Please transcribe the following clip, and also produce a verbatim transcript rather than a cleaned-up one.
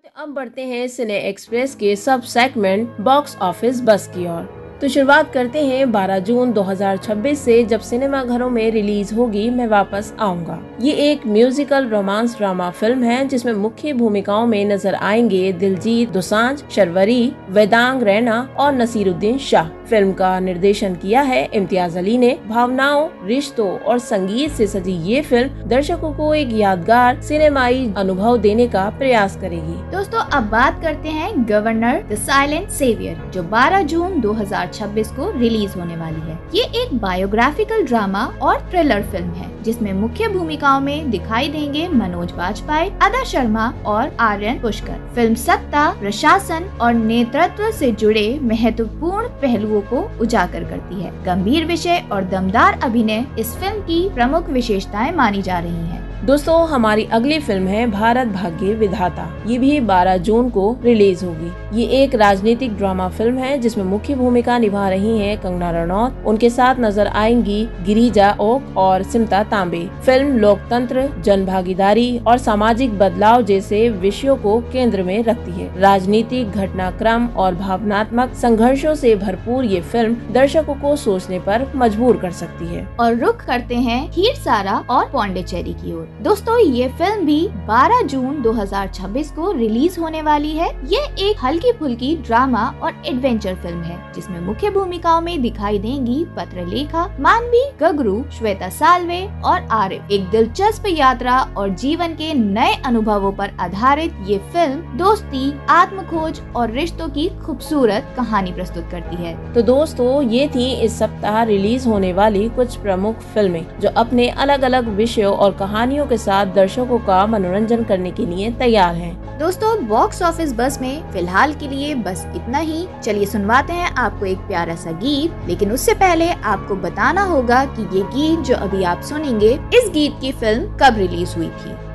अब बढ़ते हैं सिने एक्सप्रेस के सब सेगमेंट बॉक्स ऑफिस बस की ओर। तो शुरुआत करते हैं बारह जून दो हज़ार छब्बीस से, जब सिनेमा घरों में रिलीज होगी मैं वापस आऊंगा। ये एक म्यूजिकल रोमांस ड्रामा फिल्म है जिसमें मुख्य भूमिकाओं में नजर आएंगे दिलजीत दोसांझ, शर्वरी, वेदांग रैना और नसीरुद्दीन शाह। फिल्म का निर्देशन किया है इम्तियाज अली ने। भावनाओं, रिश्तों और संगीत से सजी ये फिल्म दर्शकों को एक यादगार सिनेमाई अनुभव देने का प्रयास करेगी। दोस्तों अब बात करते हैं गवर्नर द साइलेंट सेवियर, जो बारह जून दो हज़ार छब्बीस को रिलीज होने वाली है। ये एक बायोग्राफिकल ड्रामा और थ्रिलर फिल्म है जिसमें मुख्य भूमिकाओं में दिखाई देंगे मनोज बाजपेयी, अदा शर्मा और आर्यन पुष्कर। फिल्म सत्ता, प्रशासन और नेतृत्व से जुड़े महत्वपूर्ण पहलुओं को उजागर करती है। गंभीर विषय और दमदार अभिनय इस फिल्म की प्रमुख विशेषताएं मानी जा रही हैं। दोस्तों हमारी अगली फिल्म है भारत भाग्य विधाता। ये भी बारह जून को रिलीज होगी। ये एक राजनीतिक ड्रामा फिल्म है जिसमें मुख्य भूमिका निभा रही हैं कंगना रनौत। उनके साथ नजर आएंगी गिरिजा ओक और सिमता तांबे। फिल्म लोकतंत्र, जन भागीदारी और सामाजिक बदलाव जैसे विषयों को केंद्र में रखती है। राजनीतिक घटनाक्रम और भावनात्मक संघर्षों से भरपूर ये फिल्म दर्शकों को सोचने पर मजबूर कर सकती है। और रुख करते हैं हीर सारा और पौंडीचेरी की ओर। दोस्तों ये फिल्म भी बारह जून दो हज़ार छब्बीस को रिलीज होने वाली है। ये एक हल्की फुल्की ड्रामा और एडवेंचर फिल्म है जिसमें मुख्य भूमिकाओं में दिखाई देंगी पत्रलेखा, मानवी, गगरू, श्वेता साल्वे और आरिफ। एक दिलचस्प यात्रा और जीवन के नए अनुभवों पर आधारित ये फिल्म दोस्ती, आत्मखोज और रिश्तों की खूबसूरत कहानी प्रस्तुत करती है। तो दोस्तों ये थी इस सप्ताह रिलीज होने वाली कुछ प्रमुख फिल्में जो अपने अलग अलग विषयों और कहानियों के साथ दर्शकों का मनोरंजन करने के लिए तैयार हैं। दोस्तों बॉक्स ऑफिस बस में फिलहाल के लिए बस इतना ही। चलिए सुनवाते हैं आपको एक प्यारा सा गीत, लेकिन उससे पहले आपको बताना होगा कि ये गीत जो अभी आप सुनेंगे, इस गीत की फिल्म कब रिलीज हुई थी।